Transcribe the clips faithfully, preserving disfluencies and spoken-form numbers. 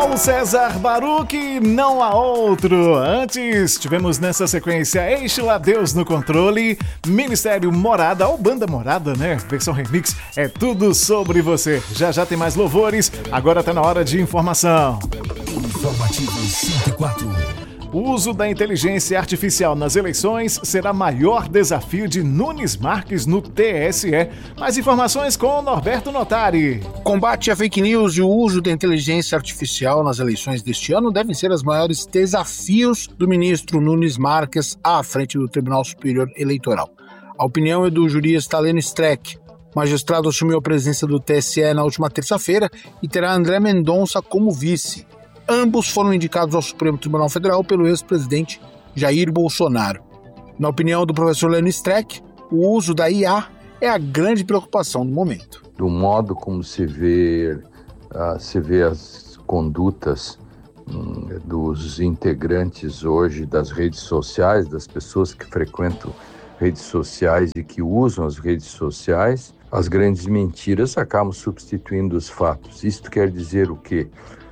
Paulo César Baruch, não há outro. Antes, tivemos nessa sequência Eixe-la Deus no Controle, Ministério Morada, ou Banda Morada, né? Versão remix, é tudo sobre você. Já já tem mais louvores, agora tá na hora de informação. Informativo cento e quatro. O uso da inteligência artificial nas eleições será maior desafio de Nunes Marques no T S E. Mais informações com Norberto Notari. Combate à fake news e o uso da inteligência artificial nas eleições deste ano devem ser os maiores desafios do ministro Nunes Marques à frente do Tribunal Superior Eleitoral. A opinião é do jurista Leno Streck. O magistrado assumiu a presidência do T S E na última terça-feira e terá André Mendonça como vice. Ambos foram indicados ao Supremo Tribunal Federal pelo ex-presidente Jair Bolsonaro. Na opinião do professor Leno Streck, o uso da I A é a grande preocupação do momento. Do modo como se vê, uh, se vê as condutas um, dos integrantes hoje das redes sociais, das pessoas que frequentam redes sociais e que usam as redes sociais, as grandes mentiras acabam substituindo os fatos. Isto quer dizer o quê?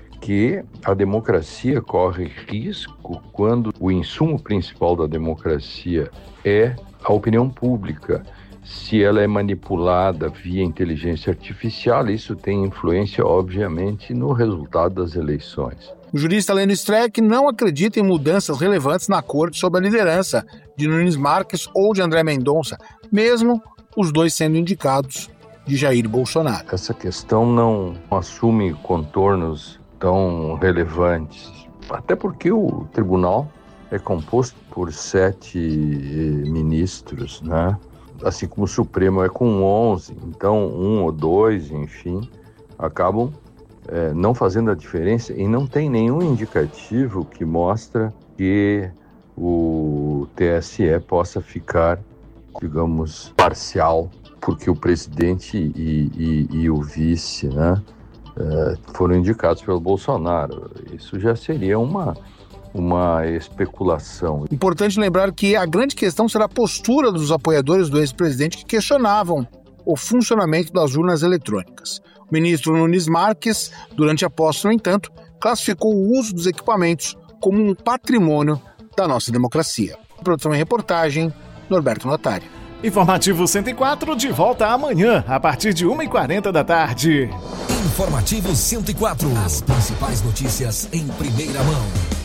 Que a democracia corre risco quando o insumo principal da democracia é a opinião pública. Se ela é manipulada via inteligência artificial, isso tem influência, obviamente, no resultado das eleições. O jurista Leno Streck não acredita em mudanças relevantes na corte sobre a liderança de Nunes Marques ou de André Mendonça, mesmo os dois sendo indicados de Jair Bolsonaro. Essa questão não assume contornos tão relevantes, até porque o tribunal é composto por sete ministros, né? Assim como o Supremo é com onze, então um ou dois, enfim, acabam é, não fazendo a diferença e não tem nenhum indicativo que mostra que o T S E possa ficar, digamos, parcial, porque o presidente e, e, e o vice, né, Uh, foram indicados pelo Bolsonaro. Isso já seria uma, uma especulação. Importante lembrar que a grande questão será a postura dos apoiadores do ex-presidente que questionavam o funcionamento das urnas eletrônicas. O ministro Nunes Marques, durante a posse, no entanto, classificou o uso dos equipamentos como um patrimônio da nossa democracia. Produção e reportagem, Norberto Notari. Informativo cento e quatro, de volta amanhã, a partir de uma e quarenta da tarde. Informativo cento e quatro. As principais notícias em primeira mão.